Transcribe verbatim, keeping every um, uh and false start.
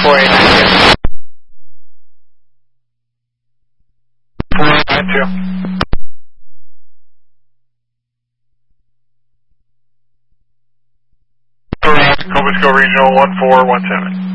four eight nine two. four eight nine two. Cobisco Regional one four one seven.